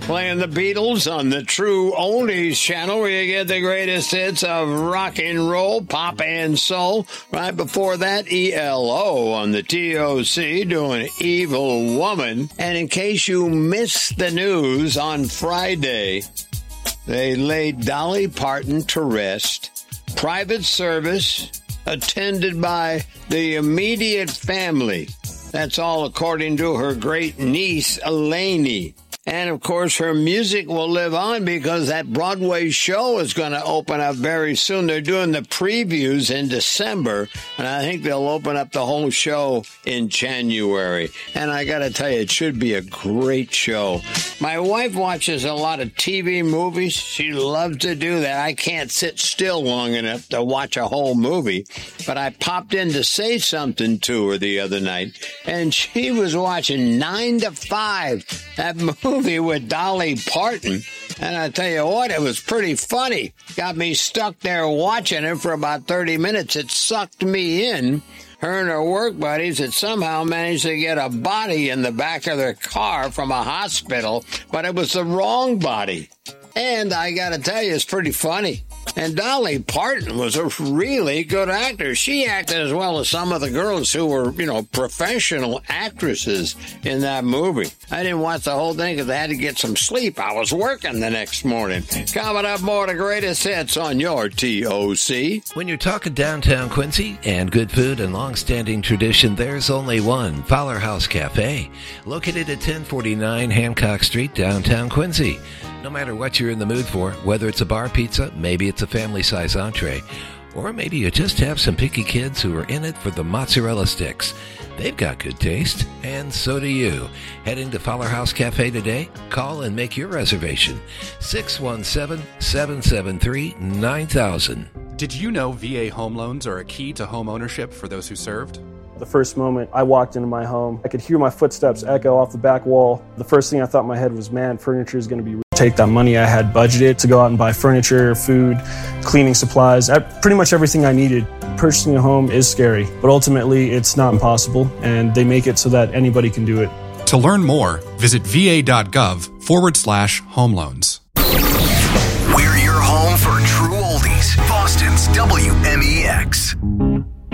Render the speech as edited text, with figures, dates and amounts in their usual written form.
Playing the Beatles on the True Oldies channel, where you get the greatest hits of rock and roll, pop and soul. Right before that, ELO on the TOC doing Evil Woman. And in case you missed the news, on Friday, they laid Dolly Parton to rest. Private service attended by the immediate family. That's all according to her great niece, Eleni. And, of course, her music will live on because that Broadway show is going to open up very soon. They're doing the previews in December, and I think they'll open up the whole show in January. And I got to tell you, it should be a great show. My wife watches a lot of TV movies. She loves to do that. I can't sit still long enough to watch a whole movie. But I popped in to say something to her the other night, and she was watching 9 to 5, that movie with Dolly Parton. And I tell you what, it was pretty funny. Got me stuck there watching it for about 30 minutes. It sucked me in. Her and her work buddies had somehow managed to get a body in the back of their car from a hospital, but it was the wrong body. And I got to tell you, it's pretty funny. And Dolly Parton was a really good actor. She acted as well as some of the girls who were, professional actresses in that movie. I didn't watch the whole thing because I had to get some sleep. I was working the next morning. Coming up, more of the greatest hits on your TOC. When you're talking downtown Quincy and good food and long-standing tradition, there's only one, Fowler House Cafe, located at 1049 Hancock Street, downtown Quincy. No matter what you're in the mood for, whether it's a bar pizza, maybe it's a family-size entree, or maybe you just have some picky kids who are in it for the mozzarella sticks. They've got good taste, and so do you. Heading to Fowler House Cafe today? Call and make your reservation. 617-773-9000. Did you know VA home loans are a key to home ownership for those who served? The first moment I walked into my home, I could hear my footsteps echo off the back wall. The first thing I thought in my head was, man, furniture is going to be... Take that money I had budgeted to go out and buy furniture, food, cleaning supplies, pretty much everything I needed. Purchasing a home is scary, but ultimately it's not impossible, and they make it so that anybody can do it. To learn more, visit va.gov/home loans. We're your home for true oldies, Boston's WMEX.